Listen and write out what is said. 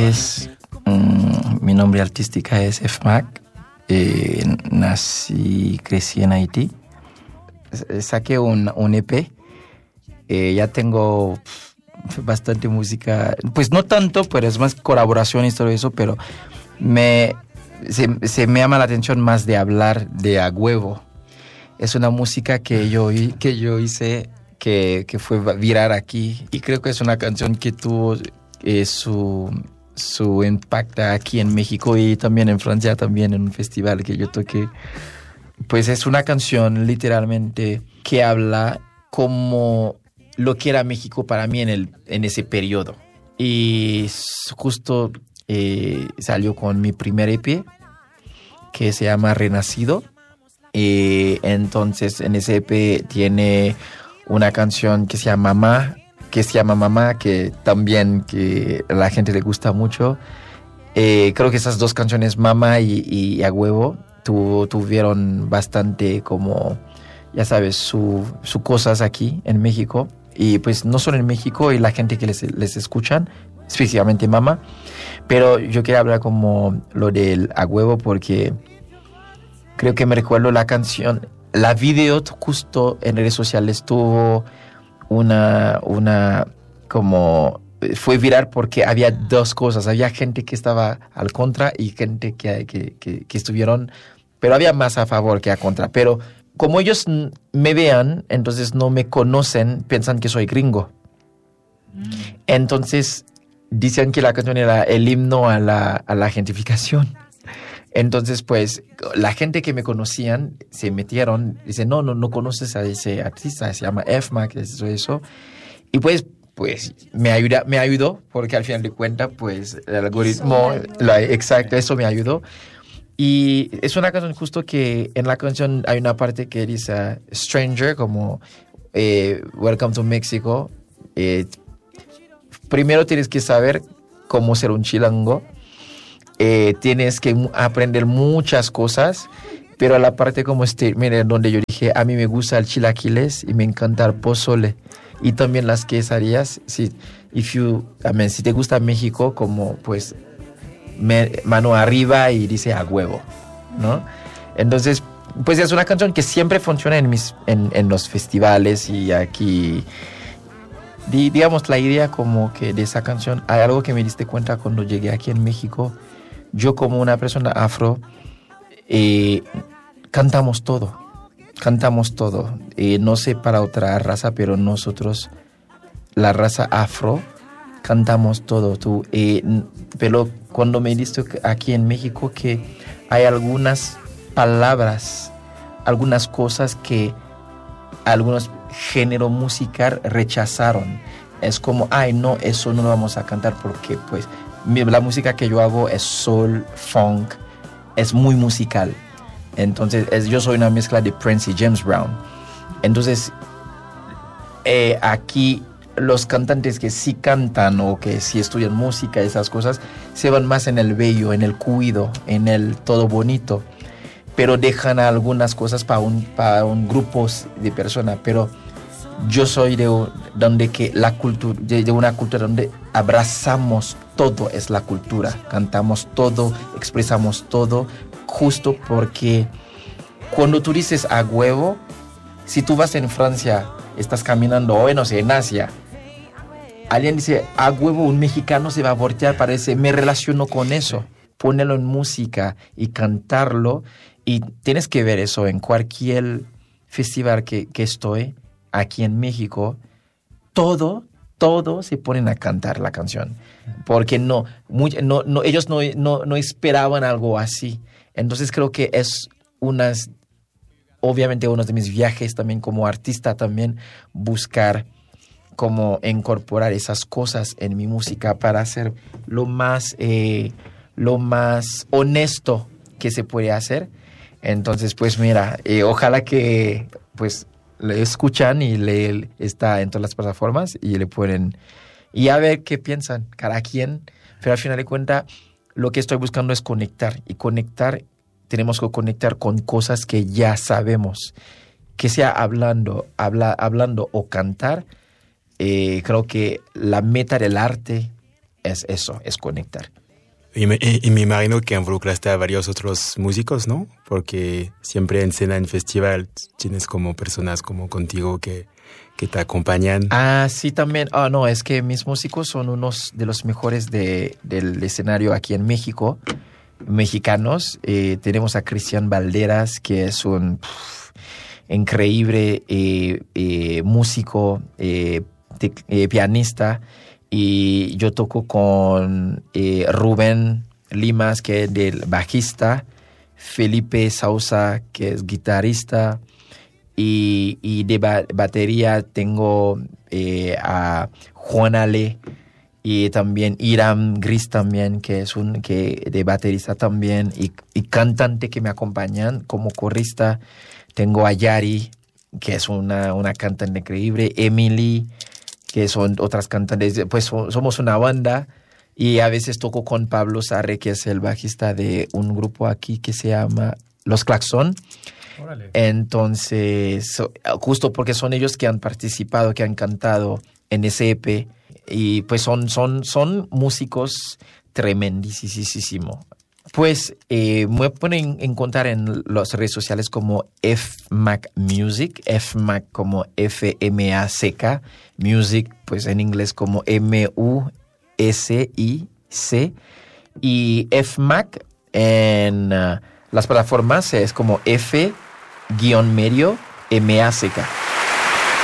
noches. Mi nombre artística es FMAC. Nací, crecí en Haití. Saqué un EP. Ya tengo bastante música. Pues no tanto, pero es más colaboraciones y todo eso, pero se me llama la atención más de hablar de A Huevo. Es una música que yo hice que fue viral aquí, y creo que es una canción que tuvo su impacto aquí en México y también en Francia, también en un festival que yo toqué. Pues es una canción literalmente que habla como lo que era México para mí en ese periodo. Y justo salió con mi primer EP que se llama Renacido. Entonces en ese EP tiene una canción que se llama Mamá, que también que a la gente le gusta mucho. Creo que esas dos canciones, Mamá y A Huevo, tuvieron bastante como, ya sabes, su cosas aquí en México. Y pues no solo en México y la gente que les escuchan, específicamente Mamá. Pero yo quería hablar como lo del A Huevo porque creo que me recuerdo la canción. La video justo en redes sociales tuvo una como fue viral porque había dos cosas. Había gente que estaba al contra y gente que estuvieron, pero había más a favor que a contra. Pero como ellos me vean, entonces no me conocen, piensan que soy gringo. Entonces dicen que la canción era el himno a la gentrificación. Entonces, pues, la gente que me conocían se metieron, dicen, no conoces a ese artista, se llama FMAC, eso. Y pues me ayudó, porque al final de cuentas, pues, el algoritmo, exacto, eso me ayudó. Y es una canción justo que en la canción hay una parte que dice Stranger, como Welcome to Mexico. Primero tienes que saber cómo ser un chilango. Tienes que aprender muchas cosas, pero a la parte como mire, donde yo dije, a mí me gusta el chilaquiles y me encanta el pozole y también las quesadillas. Si te gusta México, como pues mano arriba y dice A Huevo, ¿no? Entonces, pues es una canción que siempre funciona en los festivales y aquí. Digamos, la idea como que de esa canción, hay algo que me diste cuenta cuando llegué aquí en México. Yo como una persona afro, cantamos todo. No sé para otra raza, pero nosotros, la raza afro, cantamos todo. Pero cuando me diste aquí en México que hay algunas palabras, algunas cosas que algunos géneros musical rechazaron. Es como, no, eso no lo vamos a cantar porque pues la música que yo hago es soul, funk, es muy musical. Entonces yo soy una mezcla de Prince y James Brown. Entonces aquí los cantantes que sí cantan o que sí estudian música, esas cosas, se van más en el bello, en el cuido, en el todo bonito, pero dejan algunas cosas para un grupo de personas. Pero yo soy de una cultura donde abrazamos todo, es la cultura, cantamos todo, expresamos todo, justo porque cuando tú dices A Huevo, si tú vas en Francia, estás caminando, o no sé, en Asia, alguien dice A Huevo, un mexicano se va a voltear para decir, me relaciono con eso, ponerlo en música y cantarlo. Y tienes que ver eso en cualquier festival que estoy aquí en México. Todo se ponen a cantar la canción. Porque ellos no esperaban algo así. Entonces creo que es obviamente uno de mis viajes también como artista, también buscar cómo incorporar esas cosas en mi música para hacer lo más honesto que se puede hacer. Entonces, pues mira, ojalá que pues le escuchan y está en todas las plataformas y le pueden, y a ver qué piensan cada quien. Pero al final de cuentas, lo que estoy buscando es conectar. Y tenemos que conectar con cosas que ya sabemos. Que sea hablando o cantar. Creo que la meta del arte es eso, es conectar. Y me imagino que involucraste a varios otros músicos, ¿no? Porque siempre en escena, en festival, tienes como personas como contigo que te acompañan. Ah, sí, también. No, es que mis músicos son unos de los mejores del escenario aquí en México, mexicanos. Tenemos a Cristian Valderas, que es un increíble músico, pianista. Y yo toco con Rubén Limas, que es del bajista, Felipe Sousa, que es guitarrista, y de batería tengo a Juan Ale y también Iram Gris también, que es de baterista también, y cantante que me acompañan como corista. Tengo a Yari, que es una cantante increíble, Emily, que son otras cantantes. Pues somos una banda, y a veces toco con Pablo Sarre, que es el bajista de un grupo aquí que se llama Los Claxon. Órale. Entonces, justo porque son ellos que han participado, que han cantado en ese EP, y pues son músicos tremendísimos. Pues me pueden encontrar en las redes sociales como FMAC Music, FMAC como FMACK, Music pues en inglés como MUSIC, y FMAC en las plataformas es como F-medio MACK.